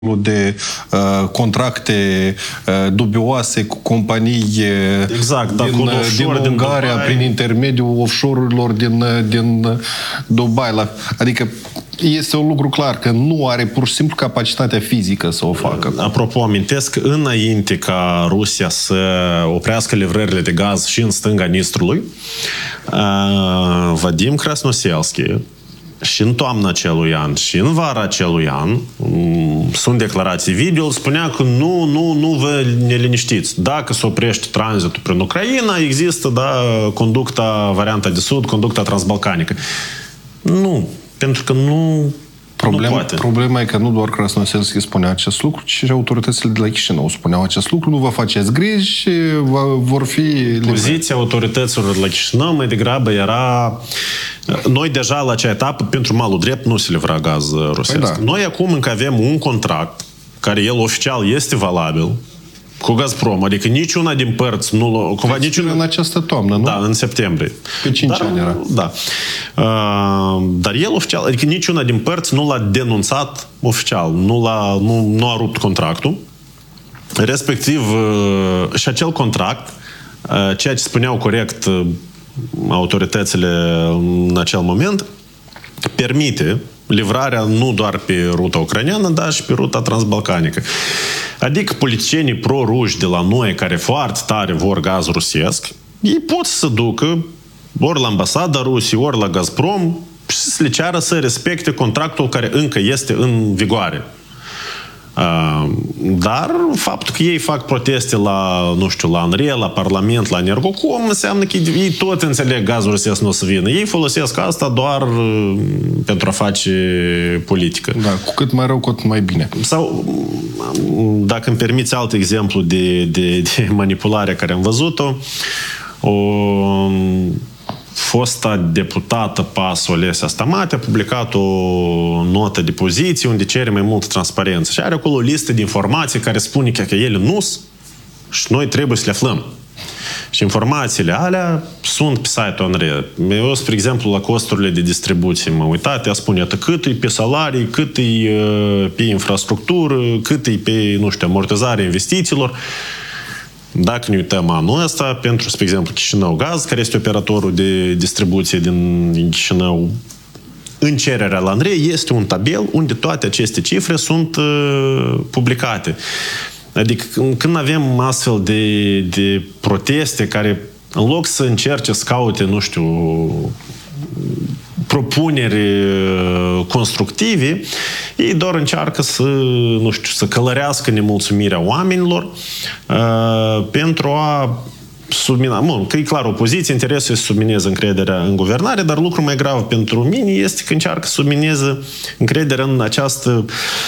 de contracte dubioase cu companii din Ungaria prin intermediul offshore-urilor din Dubai. Adică este un lucru clar că nu are pur și simplu capacitatea fizică să o facă. Apropo, amintesc, înainte ca Rusia să oprească livrările de gaz și în stânga Nistrului, Vadim Krasnoselski și în toamna acelui an și în vara acelui an sunt declarații video, spunea că nu vă neliniștiți. Dacă se oprește tranzitul prin Ucraina, există, conducta, varianta de sud, conducta transbalcanică. Nu, pentru că nu poate. Problema e că nu doar Krasnoselski spunea acest lucru, ci și autoritățile de la Chișinău spuneau acest lucru. Nu vă faceți griji, vor fi... Poziția autorităților de la Chișinău mai degrabă era... Noi deja la acea etapă, pentru malul drept, nu se livra gaz rusesc. Păi da. Noi acum încă avem un contract, care el oficial este valabil, cu Gazprom, adică niciuna din părți nu... În această toamnă, nu? Da, în septembrie. Pe 5 ani era. Da. Dar el oficial, adică niciuna din părți nu l-a denunțat oficial, nu a rupt contractul. Respectiv, și acel contract, ceea ce spuneau corect autoritățile în acel moment, permite livrarea nu doar pe ruta ucraineană, dar și pe ruta transbalcanică. Adică politicienii pro-ruși de la noi, care foarte tare vor gaz rusesc, ei pot să ducă ori la ambasada Rusiei, ori la Gazprom și să le ceară să respecte contractul care încă este în vigoare. Dar faptul că ei fac proteste la, la ANRE, la Parlament, la Energocom, înseamnă că ei tot înțeleg gazul rusesc nu o să vină. Ei folosesc asta doar pentru a face politică. Da, cu cât mai rău, cu atât mai bine. Sau, dacă îmi permiți alt exemplu de manipulare care am văzut-o, fosta deputată PAS Olesia Stamate a publicat o notă de poziție unde cere mai multă transparență. Și are acolo o listă de informații care spune că ele nu-s și noi trebuie să le aflăm. Și informațiile alea sunt pe site-ul ANRE. Eu, spre exemplu, la costurile de distribuție m-am uitat, ea spune cât e pe salarii, cât e pe infrastructură, cât e pe, amortizarea investițiilor. Dacă ne uităm anul ăsta, pentru, spre exemplu, Chișinău Gaz, care este operatorul de distribuție din Chișinău, în cererea la ANRE este un tabel unde toate aceste cifre sunt publicate. Adică când avem astfel de proteste care, în loc să încerce să caute, propuneri constructive, ei doar încearcă să călărească nemulțumirea oamenilor pentru a submina. Că e clar, opoziția interesul să submineze încrederea în guvernare, dar lucrul mai grav pentru mine este că încearcă să submineze încrederea în această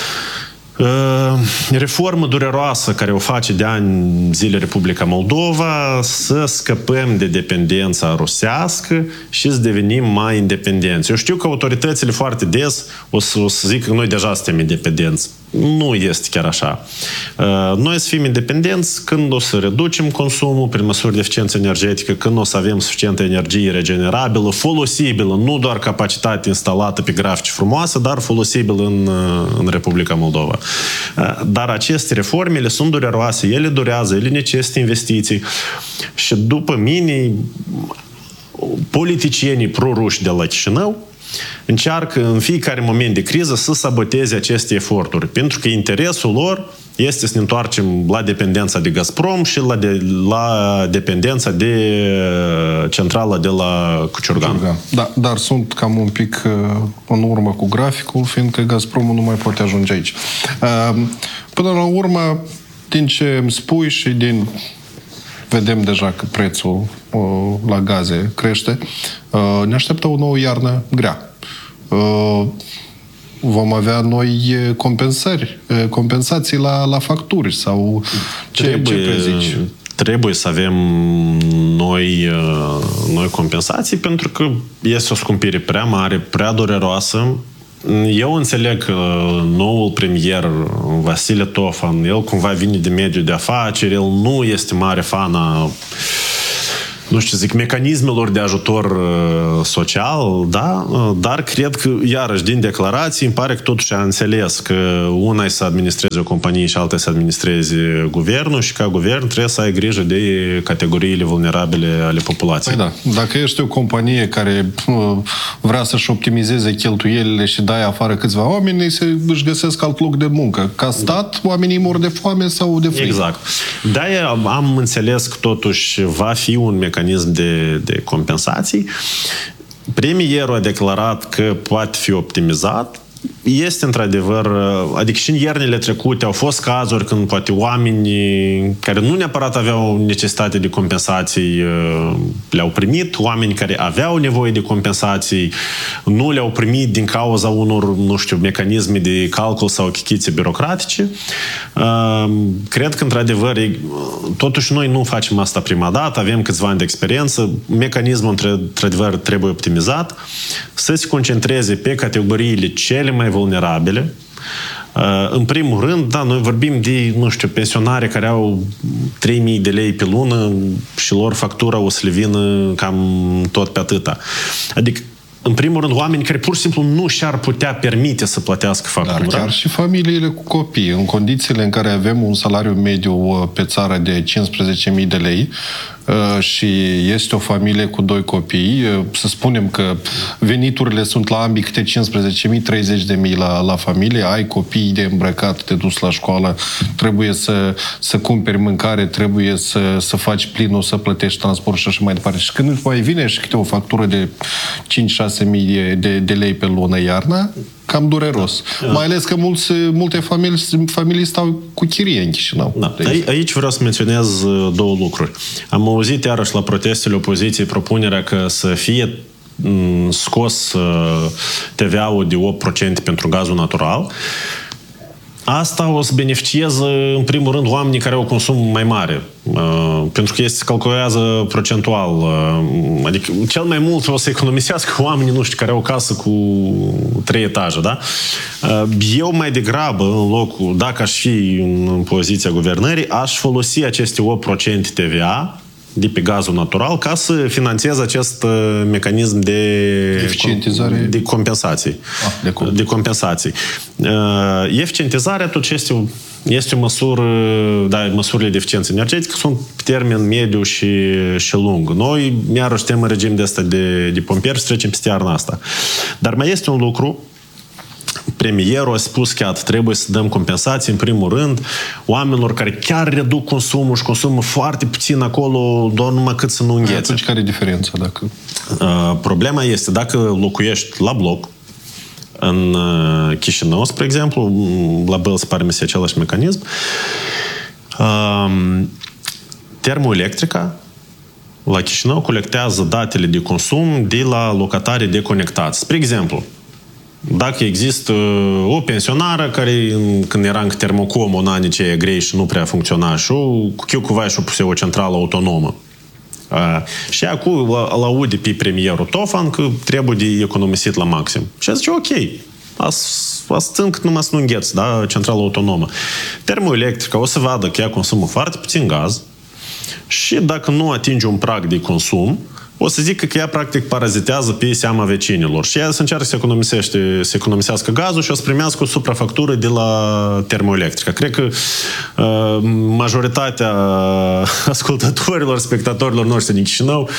reformă dureroasă care o face de ani zile Republica Moldova, să scăpăm de dependența rusească și să devenim mai independenți. Eu știu că autoritățile foarte des o să zic că noi deja suntem independenți. Nu este chiar așa. Noi să fim independenți când o să reducem consumul prin măsuri de eficiență energetică, când o să avem suficientă energie regenerabilă, folosibilă, nu doar capacitate instalată pe grafici frumoase, dar folosibilă în Republica Moldova. Dar aceste reformele sunt dureroase, ele durează, ele necesită investiții și după mine politicienii pro-ruși de la Chișinău încearcă în fiecare moment de criză să saboteze aceste eforturi, pentru că interesul lor este să ne întoarcem la dependența de Gazprom și la dependența de centrala de la Cuciurgan. Da, dar sunt cam un pic în urmă cu graficul, fiindcă Gazpromul nu mai poate ajunge aici. Până la urmă, din ce îmi spui și vedem deja că prețul la gaze crește, ne așteaptă o nouă iarnă grea. Vom avea noi compensații la facturi sau ce prezici? Trebuie să avem noi compensații, pentru că este o scumpire prea mare, prea dureroasă. Eu înțeleg că noul premier, Vasile Tofan, el cumva vine de mediul de afaceri, el nu este mare fan nu știu, zic, mecanismelor de ajutor social, da? Dar cred că, iarăși, din declarații, îmi pare că totuși a înțeles că una e să administreze o companie și alta e să administreze guvernul și ca guvern trebuie să ai grijă de categoriile vulnerabile ale populației. Păi da, dacă ești o companie care vrea să-și optimizeze cheltuielile și dai afară câțiva oameni, își găsesc alt loc de muncă. Ca stat, oamenii mor de foame sau de frică. Exact. De-aia am înțeles că totuși va fi un mecanism de compensații. Premierul a declarat că poate fi optimizat. Este într-adevăr, adică și în iernile trecute au fost cazuri când poate oameni care nu neapărat aveau necesitate de compensații le-au primit, oameni care aveau nevoie de compensații nu le-au primit din cauza unor, nu știu, mecanisme de calcul sau chichițe birocratice. Cred că într-adevăr, totuși noi nu facem asta prima dată, avem câțiva ani de experiență, mecanismul într-adevăr trebuie optimizat, să se concentreze pe categoriile cele mai vulnerabile. În primul rând, da, noi vorbim de, nu știu, pensionare care au 3.000 de lei pe lună și lor factura o să le vină cam tot pe atâta. Adică, în primul rând, oameni care pur și simplu nu și-ar putea permite să plătească factura. Dar chiar și familiile cu copii, în condițiile în care avem un salariu mediu pe țară de 15.000 de lei și este o familie cu 2 copii, să spunem că veniturile sunt la ambii câte 15.000, 30.000 la familie, ai copii de îmbrăcat, de dus la școală, trebuie să cumperi mâncare, trebuie să faci plinul, să plătești transport și așa mai departe. Și când îți mai vine și câte o factură de 5-6.000 de lei pe lună iarna, cam dureros. Mai ales că multe familii stau cu chirie în Chișinău. Da. Aici vreau să menționez 2 lucruri. Am auzit iarăși la protestele opoziției propunerea că să fie scos TVA-ul de 8% pentru gazul natural. Asta o să beneficieze, în primul rând, oamenii care au consum mai mare. Pentru că se calculează procentual. Adică, cel mai mult o să economisească oamenii, nu știu, care au o casă cu 3 etaje, da? Eu mai degrabă, în locul, dacă aș fi în poziția guvernării, aș folosi aceste 8% TVA de pe gazul natural ca să finanțeze acest mecanism de compensații. De compensații. Eficientizarea tot este o măsură, da, măsurile de eficiență energetică sunt pe termen mediu și lung. Noi, iarăși, suntem în regim de asta de pompieri și trecem peste iarna asta. Dar mai este un lucru. Premierul a spus că trebuie să dăm compensații, în primul rând, oamenilor care chiar reduc consumul și consumă foarte puțin acolo, doar numai cât să nu înghețe. Atunci care e diferența? Problema este, dacă locuiești la bloc, în Chișinău, spre exemplu, la Bălți pare mi se același mecanism, termoelectrica la Chișinău colectează datele de consum de la locatarii deconectați. Spre exemplu, dacă există o pensionară care, când era încă termocom în anii ceia grei și nu prea funcționa și cu chiucuvai și-o puse o centrală autonomă. Și acum îl aude pe premierul Tofan că trebuie de economisit la maxim. Și a zice, ok, astând cât numai să nu îngheți, da, centrală autonomă. Termoelectrica o să vadă că ea consumă foarte puțin gaz și dacă nu atinge un prag de consum, o să zic că ea practic parazitează pe seama vecinilor. Și ea să încearcă să economisească gazul și o să primească o suprafactură de la termoelectrică. Cred că majoritatea ascultătorilor, spectatorilor noștri din Chișinău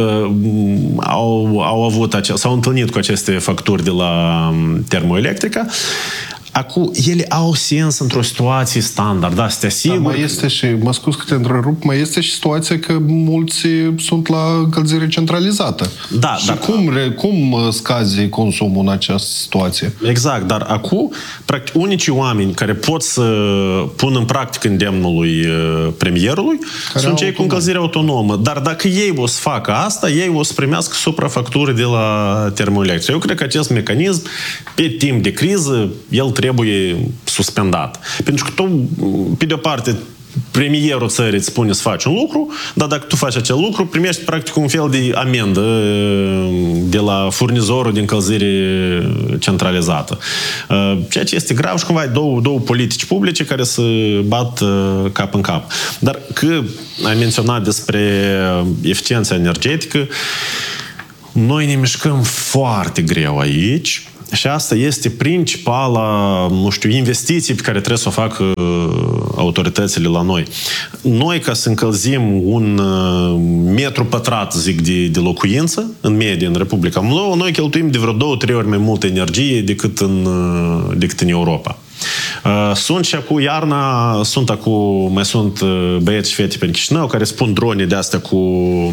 s-au întâlnit cu aceste facturi de la termoelectrică. Acum, ele au sens într-o situație standard, da, să te asiguri. Mai este și, mă scuz că te întrerup, mai este și situația că mulți sunt la încălzire centralizată. Da, și cum scazi consumul în această situație? Exact, dar acum, practic, unicii oameni care pot să pună în practică îndemnul lui premierului sunt cei cu încălzire autonomă. Dar dacă ei o să facă asta, ei o să primească suprafacturi de la termoelectrică. Eu cred că acest mecanism, pe timp de criză, el trebuie suspendat. Pentru că tu, pe de-o parte, premierul țării îți spune să faci un lucru, dar dacă tu faci acel lucru, primești practic un fel de amendă de la furnizorul de încălzire centralizată. Ceea ce este grav și cumva ai două politici publice care se bat cap în cap. Dar că ai menționat despre eficiența energetică, noi ne mișcăm foarte greu aici. Și asta este principala, nu știu, investiție pe care trebuie să o facă autoritățile la noi. Noi, ca să încălzim un metru pătrat, zic, de locuință, în medie, în Republica Moldova, noi cheltuim de vreo 2-3 ori mai multă energie decât în Europa. Sunt și acum iarna, mai sunt băieți și fete pe Chișinău care spun drone de astea cu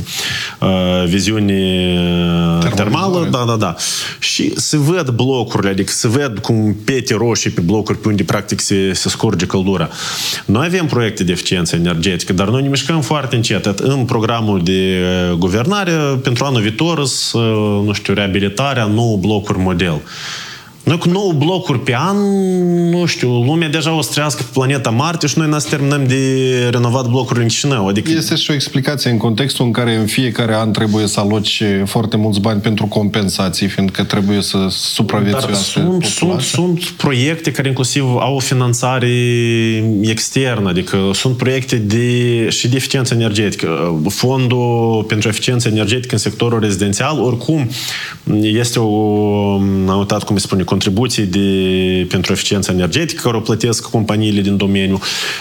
viziune termală. Da. Și se văd blocurile, adică se văd cum pete roșii pe blocuri pe unde practic se scurge căldura. Noi avem proiecte de eficiență energetică, dar noi ne mișcăm foarte încet. În programul de guvernare, pentru anul viitor, nu știu, reabilitarea 9 blocuri model. Noi cu 9 blocuri pe an, nu știu, lumea deja o să trăiască pe planeta Marte și noi ne terminăm de renovat blocurile în Chișinău. Adică... Este și o explicație în contextul în care în fiecare an trebuie să aloci foarte mulți bani pentru compensații, fiindcă trebuie să supraviețuiască populația. Sunt proiecte care inclusiv au o finanțare externă, adică sunt proiecte și de eficiență energetică. Fondul pentru eficiență energetică în sectorul rezidențial, oricum, este am uitat cum îi spune, contribuții pentru eficiență energetică care o plătesc companiile din domeniu.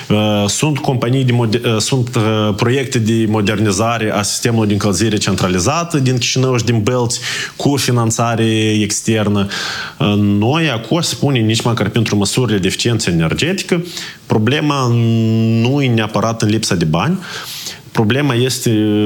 Sunt proiecte de modernizare a sistemului de încălzire centralizată din Chișinău și din Bălți cu finanțare externă. Noi acum spunem nici măcar pentru măsurile de eficiență energetică, problema nu e neapărat în lipsa de bani. Problema este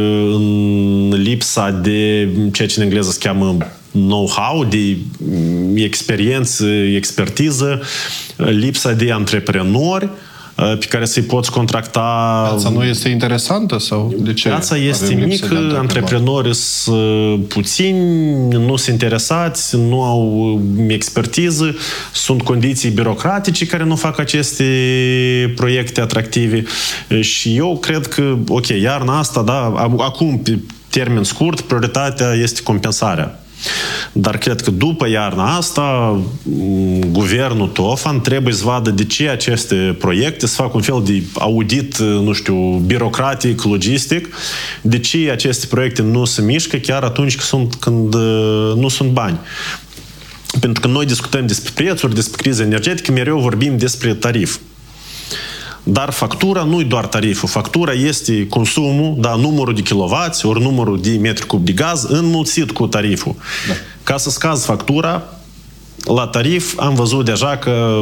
în lipsa de ceea ce în engleză se cheamă know-how, de experiență, expertiză, lipsa de antreprenori pe care să-i poți contracta. Piața nu este interesantă sau de ce? Piața este mică, antreprenorii sunt puțini, nu sunt interesați, nu au expertiză, sunt condiții birocratice care nu fac aceste proiecte atractive și eu cred că, ok, iarna asta, da, acum pe termen scurt, prioritatea este compensarea. Dar cred că după iarna asta, guvernul Tofan trebuie să vadă de ce aceste proiecte, să facă un fel de audit, nu știu, birocratic, logistic, de ce aceste proiecte nu se mișcă chiar atunci când nu sunt bani. Pentru că noi discutăm despre prețuri, despre criză energetică, mereu vorbim despre tarif. Dar factura nu e doar tariful. Factura este consumul, da, numărul de kilowați ori numărul de metri cub de gaz înmulțit cu tariful. Da. Ca să scazi factura, la tarif am văzut deja că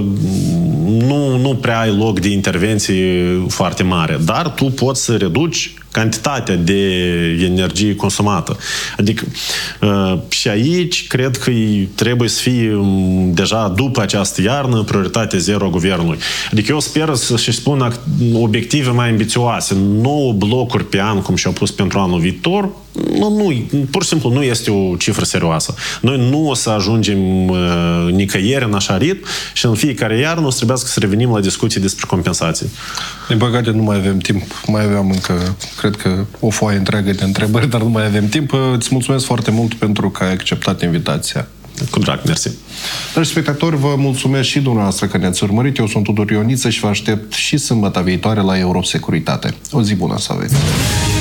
nu prea ai loc de intervenție foarte mare, dar tu poți să reduci cantitatea de energie consumată. Adică și aici cred că trebuie să fie deja după această iarnă prioritatea zero a guvernului. Adică eu sper să-și spun obiective mai ambițioase. 9 blocuri pe an, cum și-au pus pentru anul viitor, pur și simplu nu este o cifră serioasă. Noi nu o să ajungem nicăieri în așa ritm și în fiecare iarnă o să trebuiască să revenim la discuții despre compensații. Din păcate nu mai avem timp. Mai aveam încă, cred că, o foaie întreagă de întrebări, dar nu mai avem timp. Îți mulțumesc foarte mult pentru că ai acceptat invitația. Cu drag, mersi. Dragi spectatori, vă mulțumesc și dumneavoastră că ne-ați urmărit. Eu sunt Tudor Ioniță și vă aștept și sâmbătă viitoare la Europsecuritate. O zi bună să aveți!